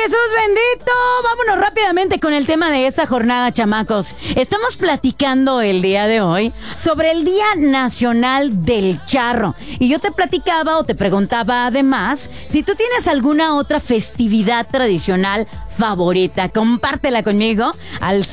Jesús bendito! Vámonos rápidamente con el tema de esta jornada, chamacos. Estamos platicando el día de hoy sobre el Día Nacional del Charro. Y yo te platicaba o te preguntaba además si tú tienes alguna otra festividad tradicional favorita. Compártela conmigo al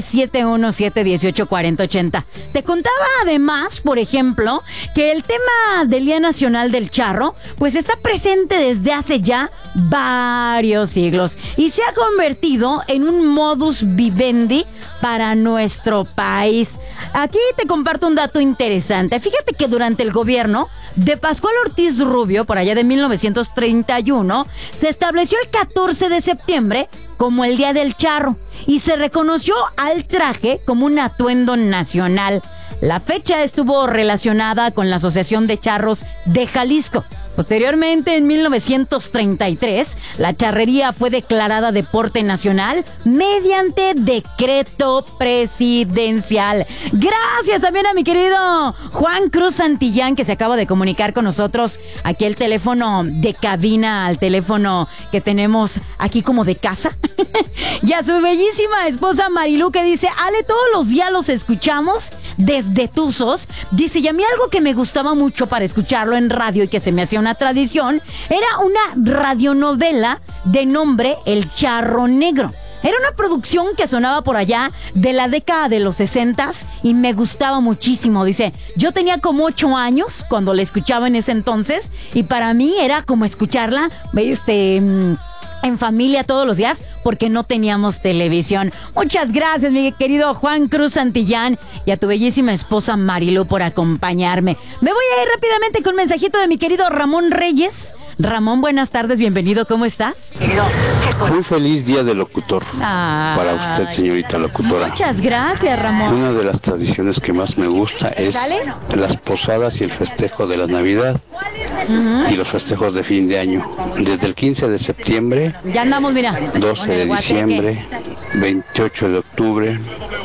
771-718-4080. Te contaba además, por ejemplo, que el tema del Día Nacional del Charro pues está presente desde hace ya varios siglos y se ha convertido en un modus vivendi para nuestro país. Aquí te comparto un dato interesante. Fíjate que durante el gobierno de Pascual Ortiz Rubio, por allá de 1931, se estableció el 14 de septiembre como el Día del Charro y se reconoció al traje como un atuendo nacional. La fecha estuvo relacionada con la Asociación de Charros de Jalisco. Posteriormente, en 1933, la charrería fue declarada deporte nacional mediante decreto presidencial. Gracias también a mi querido Juan Cruz Santillán, que se acaba de comunicar con nosotros aquí el teléfono de cabina, al teléfono que tenemos aquí como de casa. Y a su bellísima esposa Marilu, que dice: Ale, todos los días los escuchamos desde Tuzos. Dice, y a mí algo que me gustaba mucho para escucharlo en radio y que se me hacía una tradición, era una radionovela de nombre El Charro Negro. Era una producción que sonaba por allá de la década de los 60s y me gustaba muchísimo. Dice, yo tenía como 8 años cuando la escuchaba en ese entonces y para mí era como escucharla en familia todos los días porque no teníamos televisión. Muchas gracias, mi querido Juan Cruz Santillán, y a tu bellísima esposa Marilu por acompañarme. Me voy a ir rápidamente con un mensajito de mi querido Ramón Reyes. Ramón, buenas tardes, bienvenido, ¿cómo estás? Muy feliz día del locutor. Para usted, señorita locutora. Muchas gracias, Ramón. Una de las tradiciones que más me gusta es las posadas y el festejo de la Navidad y los festejos de fin de año. Desde el 15 de septiembre, ya andamos, mira, 12 de diciembre, 28 de octubre,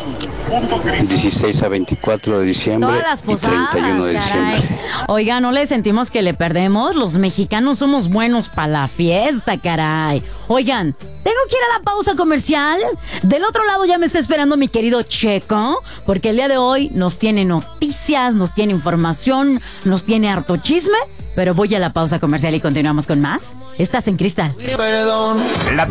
16 a 24 de diciembre y 31 de diciembre. Oiga, ¿no le sentimos que le perdemos? Los mexicanos somos buenos para la fiesta, caray. Oigan, tengo que ir a la pausa comercial. Del otro lado ya me está esperando mi querido Checo, porque el día de hoy nos tiene noticias, nos tiene información, nos tiene harto chisme. Pero voy a la pausa comercial y continuamos con más. Estás en Cristal. Perdón.